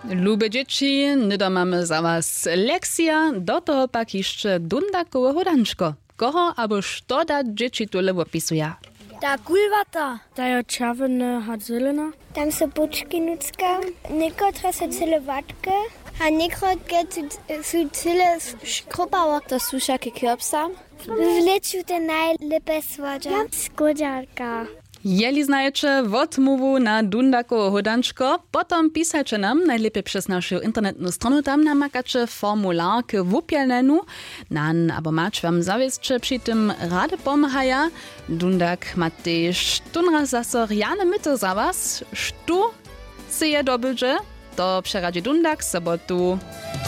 Lube dzieci, nydo mamy za was lekcja, do toho pak jeszcze dundakowe hodanczko. Koho albo što da dzieci tu lewo pisuje? Ta kulvata. Ta je červena, hat zelena. Tam so bučki nucka, nekotra so celovatke, a nekotke su cele škropava. To sú všaké kjopsa. W leciu te najlepe słodzia. Skodziarka. Jeli znajecie odmówu na dundakowe hodanczko, potom pisajcie nam najlepiej przez naszą internetną stronę, tam namakacie formularkę wupielnenu, nan abo mać wam zawiesće przy tym rady pomahaja. Dundak ma też tunra zasor jane myto za was, sztu se je dobylże, to przeradzi dundak sobotu.